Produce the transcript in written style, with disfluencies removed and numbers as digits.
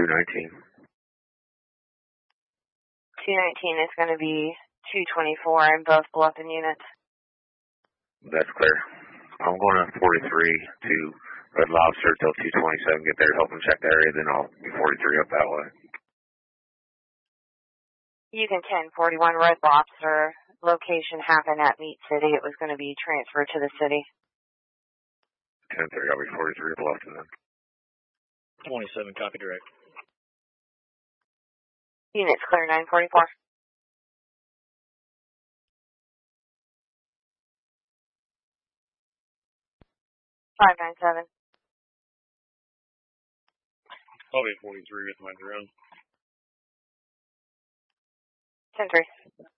219. 219 is going to be 224 in both Bluffton units. That's clear. I'm going on 43 to Red Lobster till 227. Get there, help them check the area, then I'll be 43 up that way. You can 1041 Red Lobster. Location happened at Meat City. It was going to be transferred to the city. 10-3, I'll be 43 up Bluffton then. 27, copy direct. Units clear 944. Five 9-7. I'll be 43 with my drone. 10-3.